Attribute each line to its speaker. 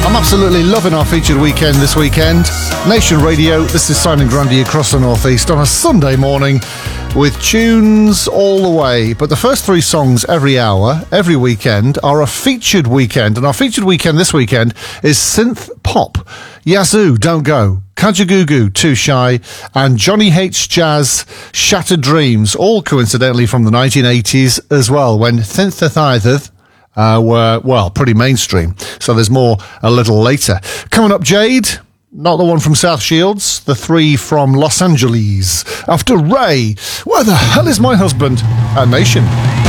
Speaker 1: I'm absolutely loving our featured weekend this weekend. Nation Radio, this is Simon Grundy across the Northeast on a Sunday morning with tunes all the way. But the first three songs every hour, every weekend, are a featured weekend. And our featured weekend this weekend is synth pop. Yazoo, Don't Go, Kajagoogoo, Too Shy, and Johnny H. Jazz, Shattered Dreams, all coincidentally from the 1980s as well, when synthesizers were, well, pretty mainstream. So there's more a little later. Coming up, Jade, not the one from South Shields, the three from Los Angeles. After Ray, Where the Hell Is My Husband? At Nation.